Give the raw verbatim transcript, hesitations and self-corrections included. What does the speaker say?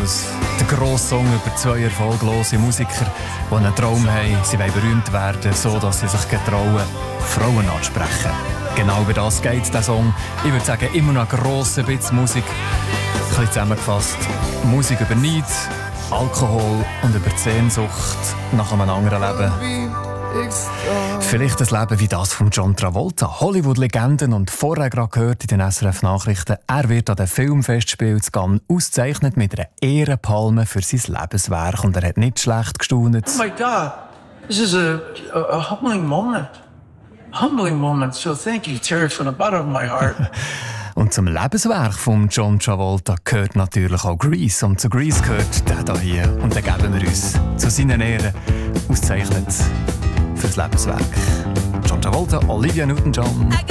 Blues. Der grosse Song über zwei erfolglose Musiker, die einen Traum haben, sie wollen berühmt werden, so dass sie sich getrauen, Frauen anzusprechen. Genau über das geht der Song. Ich würde sagen, immer noch ein grosser bisschen Musik. Ein bisschen zusammengefasst. Musik über Neid, Alkohol und über die Sehnsucht nach einem anderen Leben. Vielleicht ein Leben wie das von John Travolta, Hollywood-Legenden, und vorher gerade gehört in den S R F-Nachrichten, er wird an den Filmfestspielen zu Cannes ausgezeichnet mit einer Ehrenpalme für sein Lebenswerk, und er hat nicht schlecht gestaunt. Oh my God, this is a, a, a humbling moment. Humbling moment, so thank you, Terry, from the bottom of my heart. Und zum Lebenswerk von John Travolta gehört natürlich auch Grease. Und zu Grease gehört der hier. Und den geben wir uns zu seinen Ehren ausgezeichnet fürs Lebenswerk. John Travolta, Olivia Newton-John.